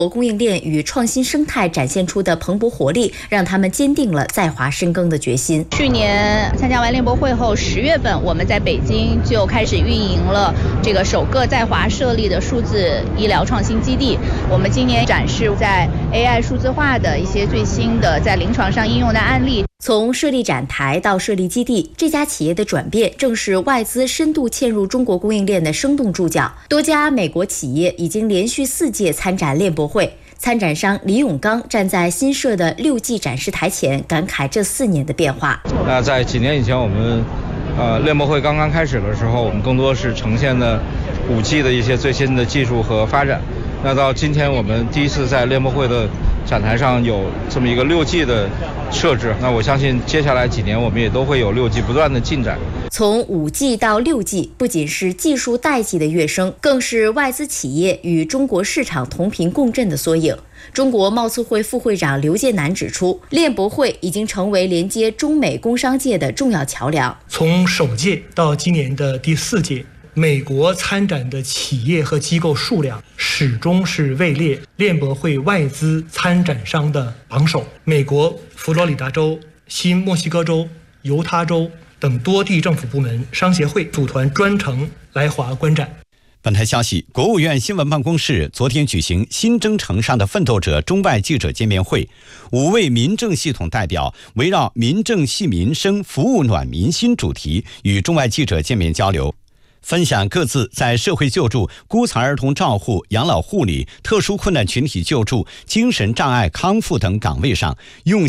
供应链与创新生态展现出的蓬勃活力，让他们坚定了在华深耕的决心。 去年参加完联博会后，10月份我们在北京就开始运营了这个首个在华设立的数字医疗创新基地。我们今年展示在 AI 数字化的一些最新的在临床上应用的案例。 从设立展台到设立基地，这家企业的转变正是外资深度嵌入中国供应链的生动注脚。多家美国企业已经连续4届参展联博会，参展商李永刚站在新设的6G 展示台前，感慨这4年的变化。 在几年以前，我们联博会刚刚开始的时候，我们更多是呈现的5G 的一些最新的技术和发展。那到今天，我们第一次在联博会的展台上有这么一个6G 的设置，那我相信接下来几年我们也都会有6G 不断的进展。 从5G 到6G，不仅是技术代际的跃升，更是外资企业与中国市场同频共振的缩影。中国贸促会副会长刘建南指出，联博会已经成为连接中美工商界的重要桥梁。 从首届到今年的第4届，美国参展的企业和机构数量始终是位列联博会外资参展商的榜首。美国佛罗里达州、新墨西哥州、犹他州等多地政府部门、商协会组团专程来华观展。 本台消息，国务院新闻办公室昨天举行新征程上的奋斗者中外记者见面会，5位民政系统代表围绕民政系民生、服务暖民心主题与中外记者见面交流，分享各自在社会救助、孤残儿童照护、养老护理、特殊困难群体救助、精神障碍康复等岗位上用